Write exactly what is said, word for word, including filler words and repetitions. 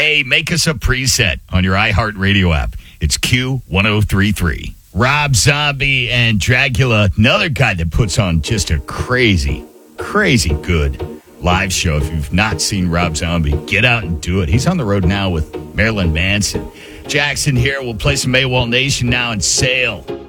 Hey, make us a preset on your iHeartRadio app. It's Q ten thirty-three. Rob Zombie and Dracula, another guy that puts on just a crazy, crazy good live show. If you've not seen Rob Zombie, get out and do it. He's on the road now with Marilyn Manson. Jackson here. We'll play some AWOL Nation now and sail